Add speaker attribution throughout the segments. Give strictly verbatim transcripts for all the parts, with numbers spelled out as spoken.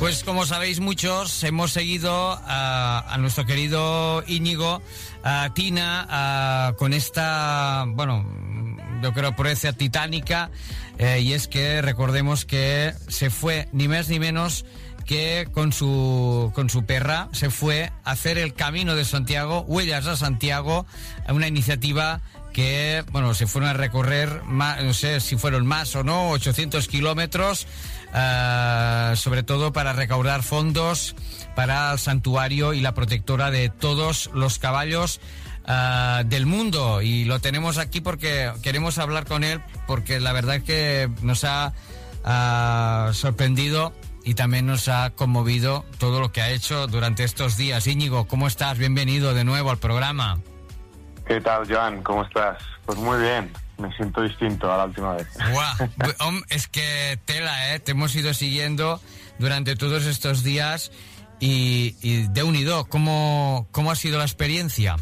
Speaker 1: Pues como sabéis muchos, hemos seguido a, a nuestro querido Íñigo, a Tina, a, con esta, bueno, yo creo proeza titánica, eh, y es que recordemos que se fue ni más ni menos que con su con su perra, se fue a hacer el Camino de Santiago, Huellas a Santiago, una iniciativa que, bueno, se fueron a recorrer, más, no sé si fueron más o no, ochocientos kilómetros, uh, sobre todo para recaudar fondos para el santuario y la protectora de todos los caballos uh, del mundo. Y lo tenemos aquí porque queremos hablar con él, porque la verdad es que nos ha uh, sorprendido y también nos ha conmovido todo lo que ha hecho durante estos días. Íñigo, ¿cómo estás? Bienvenido de nuevo al programa.
Speaker 2: ¿Qué tal, Joan? ¿Cómo estás? Pues muy bien, me siento distinto a la última vez.
Speaker 1: Guau, es que tela, ¿eh? Te hemos ido siguiendo durante todos estos días y, y de unido, ¿cómo, ¿cómo ha sido la experiencia?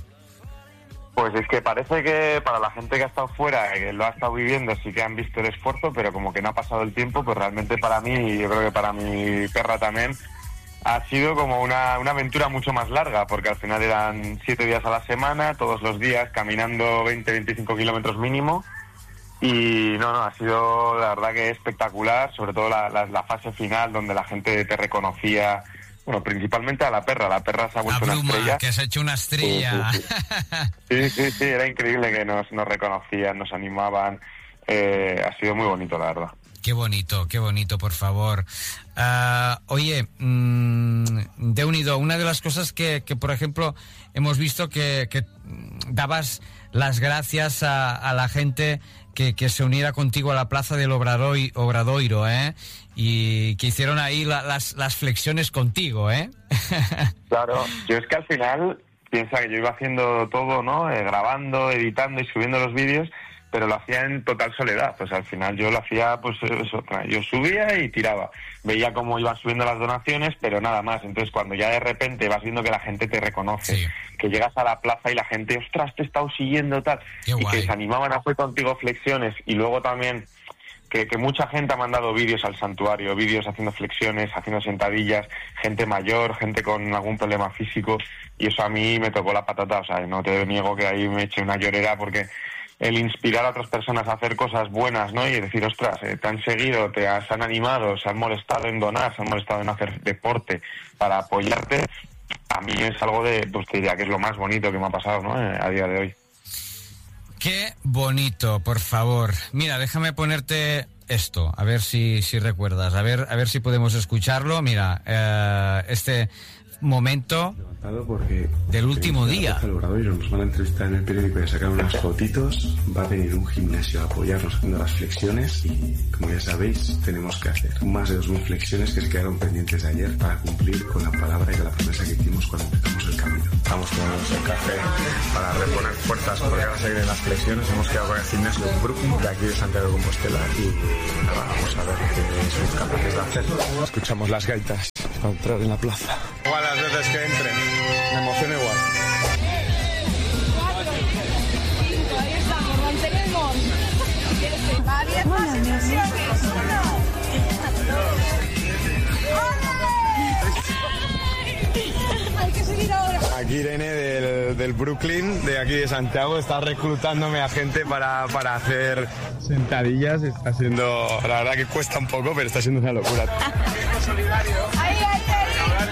Speaker 2: Pues es que parece que para la gente que ha estado fuera, que lo ha estado viviendo, sí que han visto el esfuerzo, pero como que no ha pasado el tiempo, pues realmente para mí, y yo creo que para mi perra también, ha sido como una, una aventura mucho más larga, porque al final eran siete días a la semana, todos los días, caminando veinte a veinticinco kilómetros mínimo. Y no, no, ha sido la verdad que espectacular, sobre todo la, la, la fase final donde la gente te reconocía, bueno, principalmente a la perra. La perra se ha vuelto
Speaker 1: Bruma,
Speaker 2: una estrella.
Speaker 1: Que se ha hecho una estrella.
Speaker 2: Sí, sí, sí, sí, sí, sí, era increíble que nos, nos reconocían, nos animaban. Eh, ha sido muy bonito, la verdad.
Speaker 1: Qué bonito, qué bonito, por favor. Uh, oye, mmm, de unido, una de las cosas que, que por ejemplo, hemos visto que, que dabas las gracias a, a la gente que, que se uniera contigo a la plaza del Obradoi, Obradoiro, ¿eh? Y que hicieron ahí la, las, las flexiones contigo, ¿eh?
Speaker 2: Claro, yo es que al final, piensa que yo iba haciendo todo, ¿no? Eh, grabando, editando y subiendo los vídeos, pero lo hacía en total soledad. Pues al final yo lo hacía, pues eso, yo subía y tiraba. Veía cómo iban subiendo las donaciones, pero nada más. Entonces cuando ya de repente vas viendo que la gente te reconoce, sí, que llegas a la plaza y la gente, ostras, te he estado siguiendo, tal,
Speaker 1: Qué
Speaker 2: y
Speaker 1: guay.
Speaker 2: que se animaban a hacer contigo flexiones, y luego también que, que mucha gente ha mandado vídeos al santuario, vídeos haciendo flexiones, haciendo sentadillas, gente mayor, gente con algún problema físico, y eso a mí me tocó la patata. O sea, no te niego que ahí me eché una llorera, porque el inspirar a otras personas a hacer cosas buenas, ¿no? Y decir, ostras, eh, te han seguido, te has, han animado, se han molestado en donar, se han molestado en hacer deporte para apoyarte, a mí es algo de, pues te diría que es lo más bonito que me ha pasado, ¿no? Eh, a día de hoy.
Speaker 1: Qué bonito, por favor. Mira, déjame ponerte esto, a ver si, si recuerdas, a ver, a ver si podemos escucharlo. Mira, eh, este momento
Speaker 3: porque
Speaker 1: del último día.
Speaker 3: Nos van a entrevistar en el periódico y a sacar unas fotitos. Va a venir un gimnasio a apoyarnos haciendo las flexiones y, como ya sabéis, tenemos que hacer más de dos mil flexiones que se quedaron pendientes de ayer para cumplir con la palabra y con la promesa que hicimos cuando empezamos el camino.
Speaker 4: Estamos tomándonos el café para reponer fuerzas porque ahora se vienen las flexiones. Hemos quedado con el gimnasio de Brooklyn, de aquí de Santiago de Compostela, y nada, vamos a ver qué somos capaces de hacer. Escuchamos las gaitas para entrar en la plaza. Igual las veces que entre, me emociona igual.
Speaker 5: Ahí estamos, mantenemos. Varias flexiones. Hay que seguir ahora.
Speaker 4: Aquí Irene del, del Brooklyn, de aquí de Santiago, está reclutándome a gente para, para hacer sentadillas. Está siendo, la verdad que cuesta un poco, pero está siendo una locura.
Speaker 5: Ahí, ahí, ahí.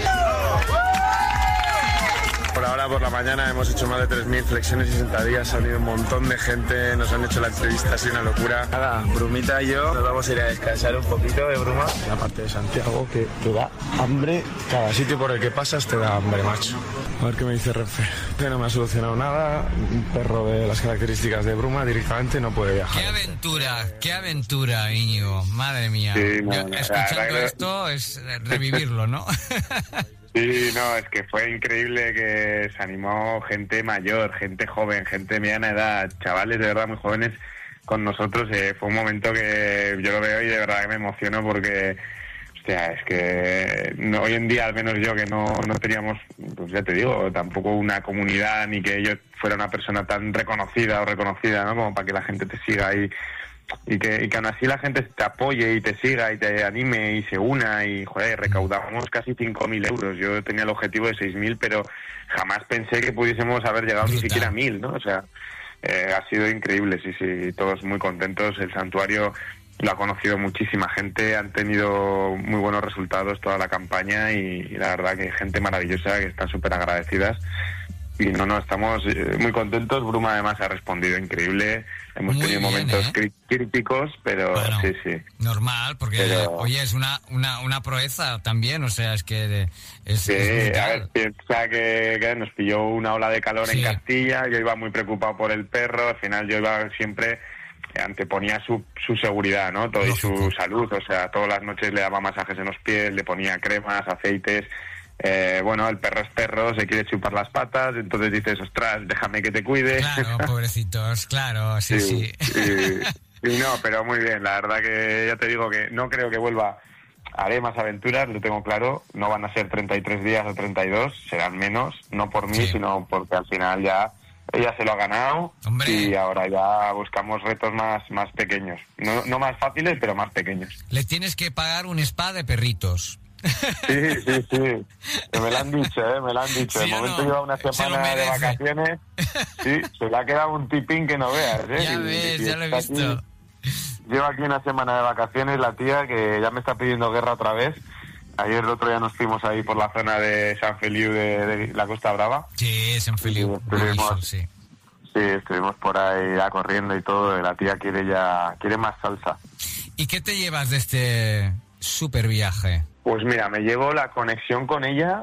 Speaker 4: Por ahora, por la mañana, hemos hecho más de tres mil flexiones y sentadillas. Ha venido un montón de gente, nos han hecho la entrevista, ha sido una locura. Nada, Brumita y yo nos vamos a ir a descansar un poquito de Bruma. La parte de Santiago que te da hambre. Cada sitio por el que pasas te da hambre, macho. A ver qué me dice Renfe. Que no me ha solucionado nada. Un perro de las características de Bruma directamente no puede viajar.
Speaker 1: Qué aventura, qué aventura, Íñigo. Madre mía.
Speaker 2: Sí, no,
Speaker 1: Yo,
Speaker 2: no,
Speaker 1: escuchando
Speaker 2: que...
Speaker 1: esto es revivirlo, ¿no?
Speaker 2: Sí, no, es que fue increíble que se animó gente mayor, gente joven, gente de mediana edad, chavales de verdad muy jóvenes con nosotros. Eh, fue un momento que yo lo veo y de verdad que me emociono porque, hostia, es que no, hoy en día, al menos yo, que no, no teníamos, pues ya te digo, tampoco una comunidad ni que yo fuera una persona tan reconocida o reconocida, ¿no? Como para que la gente te siga ahí y que, y que aún así la gente te apoye y te siga y te anime y se una y, joder, recaudamos casi cinco mil euros. Yo tenía el objetivo de seis mil, pero jamás pensé que pudiésemos haber llegado ni siquiera a mil, ¿no? O sea, eh, ha sido increíble, sí, sí, todos muy contentos. El santuario lo ha conocido muchísima gente, han tenido muy buenos resultados toda la campaña y, y la verdad que hay gente maravillosa que están súper agradecidas. Y no, no, estamos eh, muy contentos. Bruma además ha respondido increíble. Hemos
Speaker 1: Muy
Speaker 2: tenido
Speaker 1: bien,
Speaker 2: momentos
Speaker 1: ¿eh?
Speaker 2: cri- críticos, pero
Speaker 1: Bueno,
Speaker 2: sí, sí.
Speaker 1: normal, porque,
Speaker 2: Pero-
Speaker 1: oye, es una, una, una proeza también, o sea, es que de- es,
Speaker 2: Sí,
Speaker 1: es brutal.
Speaker 2: a ver, piensa que, que nos pilló una ola de calor
Speaker 1: Sí.
Speaker 2: en Castilla, yo iba muy preocupado por el perro, al final yo iba siempre, anteponía su, su seguridad, ¿no? Todo, y su
Speaker 1: Lógico.
Speaker 2: salud, o sea, todas las noches le daba masajes en los pies, le ponía cremas, aceites. Eh, bueno, el perro es perro, se quiere chupar las patas, entonces dices, ostras, déjame que te cuide.
Speaker 1: Claro, pobrecitos, claro, sí, sí.
Speaker 2: Y, y no, pero muy bien, la verdad que ya te digo que no creo que vuelva. Haré más aventuras, lo tengo claro, no van a ser treinta y tres días o treinta y dos, serán menos, no por mí,
Speaker 1: Sí.
Speaker 2: sino porque al final ya ella se lo ha ganado.
Speaker 1: Hombre.
Speaker 2: Y ahora ya buscamos retos más, más pequeños, no, no más fáciles, pero más pequeños.
Speaker 1: Le tienes que pagar un spa de perritos.
Speaker 2: Sí, sí, sí, que me lo han dicho, ¿eh? me lo han dicho.
Speaker 1: ¿Sí
Speaker 2: De
Speaker 1: o
Speaker 2: momento
Speaker 1: no?
Speaker 2: lleva una
Speaker 1: Se lo
Speaker 2: semana de
Speaker 1: merece.
Speaker 2: vacaciones, sí, se le ha quedado un tipín que no veas. ¿eh?
Speaker 1: Ya
Speaker 2: Y-
Speaker 1: ves,
Speaker 2: y
Speaker 1: ya lo he
Speaker 2: está
Speaker 1: visto.
Speaker 2: aquí. Lleva aquí una semana de vacaciones la tía que ya me está pidiendo guerra otra vez. Ayer el otro día nos fuimos ahí por la zona de San Feliu de, de la Costa Brava.
Speaker 1: Sí, San Feliu,
Speaker 2: Sí, estuvimos-
Speaker 1: buenísimo, sí.
Speaker 2: Sí, estuvimos por ahí ya corriendo y todo. Y la tía quiere ya quiere más salsa.
Speaker 1: ¿Y qué te llevas de este super viaje?
Speaker 2: Pues mira, me llevo la conexión con ella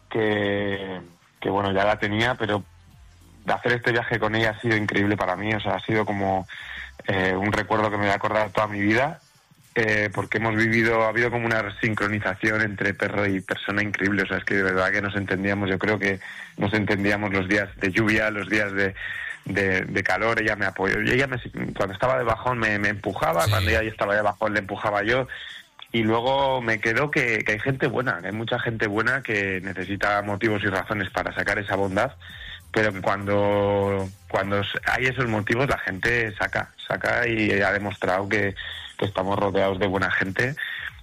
Speaker 2: que, que bueno, ya la tenía, pero de hacer este viaje con ella ha sido increíble para mí. O sea, ha sido como eh, un recuerdo que me voy a acordar toda mi vida. Eh, porque hemos vivido, ha habido como una sincronización entre perro y persona increíble, o sea, es que de verdad que nos entendíamos, yo creo que nos entendíamos los días de lluvia, los días de, de, de calor, ella me apoyó, y ella me, cuando estaba de bajón me, me empujaba,
Speaker 1: Sí.
Speaker 2: cuando ella estaba de bajón le empujaba yo, y luego me quedó que, que hay gente buena, que hay mucha gente buena que necesita motivos y razones para sacar esa bondad, pero que cuando, cuando hay esos motivos la gente saca, saca y ha demostrado que que estamos rodeados de buena gente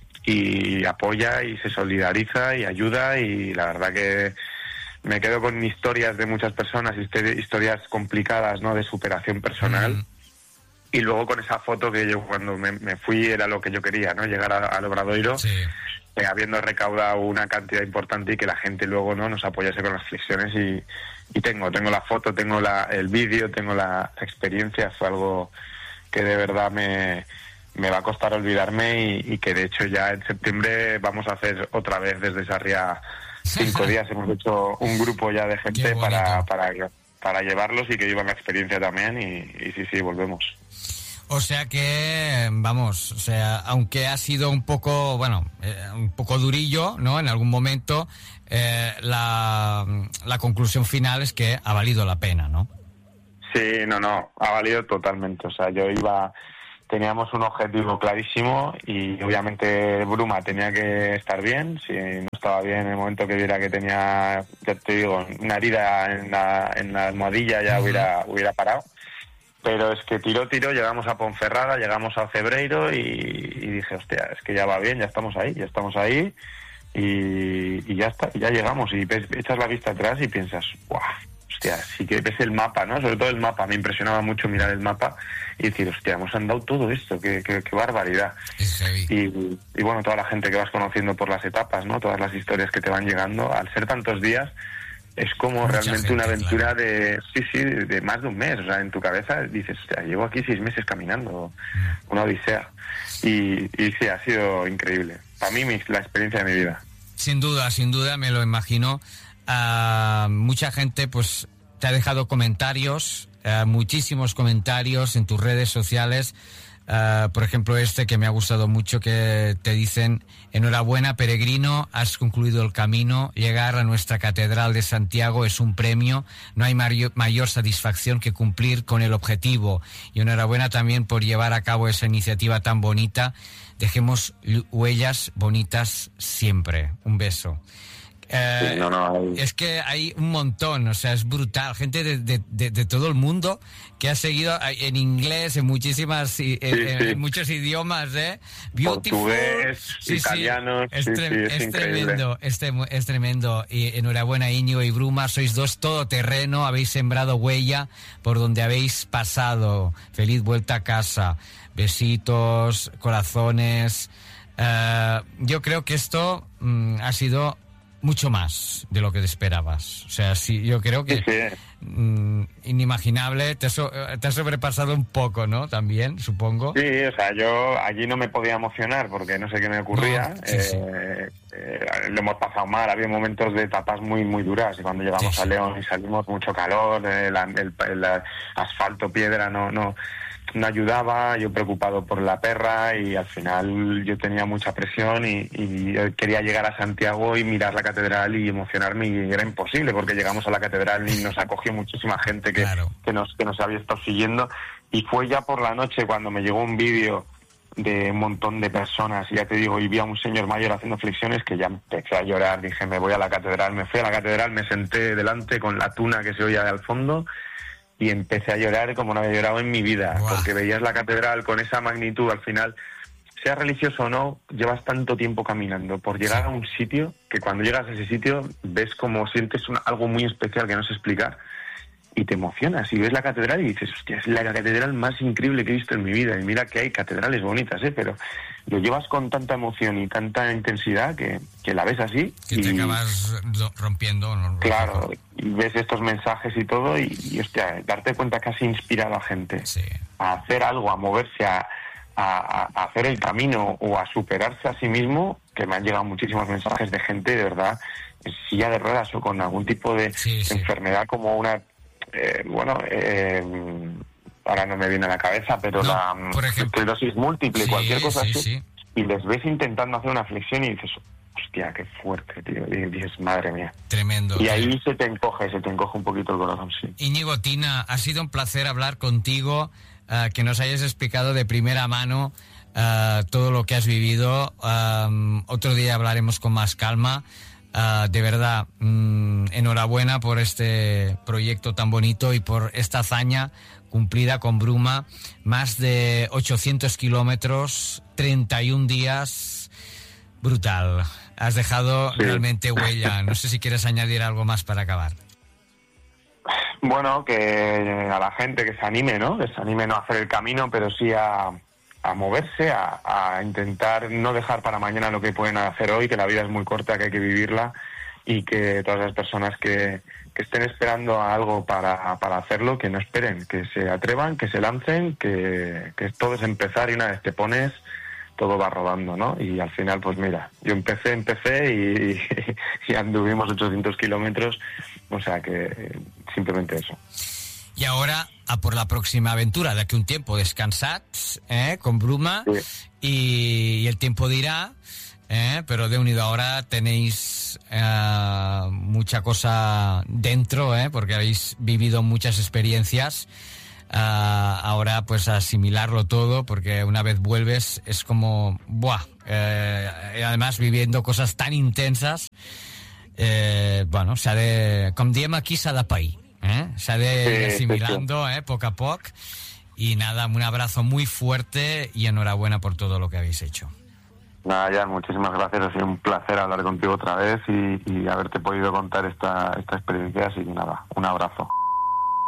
Speaker 2: y apoya y se solidariza y ayuda, y la verdad que me quedo con historias de muchas personas, histori- historias complicadas, ¿no?, de superación personal.
Speaker 1: Mm.
Speaker 2: Y luego con esa foto que yo cuando me, me fui era lo que yo quería, ¿no?, llegar a- al Obradoiro,
Speaker 1: Sí.
Speaker 2: eh, habiendo recaudado una cantidad importante y que la gente luego no nos apoyase con las flexiones, y, y tengo tengo la foto, tengo la, el vídeo, tengo la experiencia. Fue algo que de verdad me me va a costar olvidarme, y, y que de hecho ya en septiembre vamos a hacer otra vez desde Sarria cinco días. Hemos hecho un grupo ya de
Speaker 1: Qué
Speaker 2: gente
Speaker 1: bonito.
Speaker 2: para, para, para llevarlos y que vivan la experiencia también, y, y sí, sí, volvemos.
Speaker 1: O sea que, vamos, o sea, aunque ha sido un poco, bueno, eh, un poco durillo, ¿no?, en algún momento, eh, la, la conclusión final es que ha valido la pena, ¿no?
Speaker 2: Sí, no, no, ha valido totalmente. O sea, yo iba, teníamos un objetivo clarísimo y obviamente Bruma tenía que estar bien. Si no estaba bien, en el momento que viera que tenía, ya te digo, una herida en la, en la almohadilla, ya
Speaker 1: Ujú.
Speaker 2: hubiera, hubiera parado. Pero es que tiró, tiró, llegamos a Ponferrada, llegamos a Cebreiro y, y dije, hostia, es que ya va bien, ya estamos ahí, ya estamos ahí y, y ya está, ya llegamos. Y ves, echas la vista atrás y piensas, guau, hostia, sí que ves el mapa, ¿no? Sobre todo el mapa, me impresionaba mucho mirar el mapa y decir, hostia, hemos andado todo esto, qué, qué, qué barbaridad.
Speaker 1: Es heavy.
Speaker 2: Y, y bueno, toda la gente que vas conociendo por las etapas, ¿no? Todas las historias que te van llegando, al ser tantos días, es como
Speaker 1: Mucha
Speaker 2: realmente
Speaker 1: gente,
Speaker 2: una aventura
Speaker 1: claro.
Speaker 2: de, sí, sí, de más de un mes. O sea, en tu cabeza dices, hostia, llevo aquí seis meses caminando, una odisea. Y, y sí, ha sido increíble. Para mí, mi- la experiencia de mi vida.
Speaker 1: Sin duda, sin duda, me lo imagino. Ah, mucha gente, pues, te ha dejado comentarios, ah, muchísimos comentarios en tus redes sociales. Ah, por ejemplo, este que me ha gustado mucho, que te dicen: enhorabuena, peregrino, has concluido el camino. Llegar a nuestra Catedral de Santiago es un premio. No hay mayor, mayor satisfacción que cumplir con el objetivo. Y enhorabuena también por llevar a cabo esa iniciativa tan bonita. Dejemos huellas bonitas siempre. Un beso. Eh,
Speaker 2: sí, no, no, hay...
Speaker 1: Es que hay un montón, o sea, es brutal. Gente de, de, de, de todo el mundo que ha seguido en inglés, en muchísimas, sí, en,
Speaker 2: sí.
Speaker 1: en muchos idiomas, ¿eh? Beautiful.
Speaker 2: Portugués,
Speaker 1: sí,
Speaker 2: italiano,
Speaker 1: sí. Es,
Speaker 2: sí,
Speaker 1: tre-
Speaker 2: sí, es,
Speaker 1: es tremendo, es, tre- es tremendo. Y enhorabuena, Íñigo y Bruma, sois dos todoterreno, habéis sembrado huella por donde habéis pasado. Feliz vuelta a casa. Besitos, corazones. Uh, yo creo que esto um, ha sido mucho más de lo que te esperabas. O sea, sí, yo creo que
Speaker 2: sí, sí.
Speaker 1: Um, inimaginable. Te has, so- te has sobrepasado un poco, ¿no? También, supongo.
Speaker 2: Sí, o sea, yo allí no me podía emocionar porque no sé qué me ocurría.
Speaker 1: No, sí,
Speaker 2: eh,
Speaker 1: sí.
Speaker 2: Eh, lo hemos pasado mal, había momentos de etapas muy muy duras y cuando llegamos
Speaker 1: Sí,
Speaker 2: a
Speaker 1: sí.
Speaker 2: León y salimos mucho calor, eh, la- el, el asfalto, piedra, no, no, no ayudaba, yo preocupado por la perra y al final yo tenía mucha presión y, y quería llegar a Santiago y mirar la catedral y emocionarme y era imposible porque llegamos a la catedral y nos acogió muchísima gente que,
Speaker 1: Claro.
Speaker 2: que, nos, que nos había estado siguiendo y fue ya por la noche cuando me llegó un vídeo de un montón de personas, y ya te digo, y vi a un señor mayor haciendo flexiones que ya empecé a llorar, dije me voy a la catedral, me fui a la catedral, me senté delante con la tuna que se oía al fondo y empecé a llorar como no había llorado en mi vida,
Speaker 1: Wow.
Speaker 2: porque veías la catedral con esa magnitud, al final, sea religioso o no, llevas tanto tiempo caminando por llegar a un sitio que cuando llegas a ese sitio ves como sientes una, algo muy especial que no sé explicar y te emocionas y ves la catedral y dices, hostia, es la catedral más increíble que he visto en mi vida y mira que hay catedrales bonitas, ¿eh? Pero lo llevas con tanta emoción y tanta intensidad que, que la ves así
Speaker 1: Que
Speaker 2: y
Speaker 1: te acabas do- rompiendo, ¿no?
Speaker 2: claro, y ves estos mensajes y todo y, y hostia, darte cuenta que has inspirado a gente
Speaker 1: Sí.
Speaker 2: a hacer algo, a moverse, a, a, a hacer el camino o a superarse a sí mismo, que me han llegado muchísimos mensajes de gente de verdad en silla de ruedas o con algún tipo de
Speaker 1: Sí, sí.
Speaker 2: enfermedad como una eh, bueno eh, ahora no me viene a la cabeza pero
Speaker 1: No,
Speaker 2: la
Speaker 1: por ejemplo.
Speaker 2: esclerosis múltiple,
Speaker 1: Sí,
Speaker 2: cualquier cosa
Speaker 1: sí,
Speaker 2: así
Speaker 1: sí.
Speaker 2: y les ves intentando hacer una flexión y dices, hostia, qué fuerte, tío, y dices, madre mía.
Speaker 1: Tremendo.
Speaker 2: Y ahí se te encoge, se te encoge un poquito el corazón, sí.
Speaker 1: Íñigo, Tina, ha sido un placer hablar contigo, uh, que nos hayas explicado de primera mano uh, todo lo que has vivido. Um, otro día hablaremos con más calma. Uh, de verdad, mm, enhorabuena por este proyecto tan bonito y por esta hazaña cumplida con Bruma. Más de ochocientos kilómetros, treinta y un días. Brutal. Has dejado
Speaker 2: Sí.
Speaker 1: realmente huella. No sé si quieres añadir algo más para acabar.
Speaker 2: Bueno, que a la gente que se anime, ¿no? Que se anime no a hacer el camino, pero sí a, a moverse, a, a intentar no dejar para mañana lo que pueden hacer hoy, que la vida es muy corta, que hay que vivirla y que todas las personas que, que estén esperando a algo para, para hacerlo, que no esperen, que se atrevan, que se lancen, que, que todo es empezar y una vez te pones, todo va rodando, ¿no? Y al final, pues mira, yo empecé, empecé y, y anduvimos ochocientos kilómetros, o sea que simplemente eso.
Speaker 1: Y ahora a por la próxima aventura. D'aquí un tiempo descansats, eh, con Bruma,
Speaker 2: Sí.
Speaker 1: y, y el tiempo dirá, eh, pero de unido ahora tenéis eh, mucha cosa dentro, eh, porque habéis vivido muchas experiencias. Uh, ahora pues asimilarlo todo, porque una vez vuelves es como buah, eh, y además viviendo cosas tan intensas, eh, bueno, s'ha de, com diem aquí, s'ha de pair, eh? S'ha de ir
Speaker 2: Sí,
Speaker 1: asimilando, eh, poco a poco. Y nada, un abrazo muy fuerte y enhorabuena por todo lo que habéis hecho.
Speaker 2: Nada, Jan, muchísimas gracias, ha sido un placer hablar contigo otra vez y, y haberte podido contar esta, esta experiencia, así que nada, un abrazo.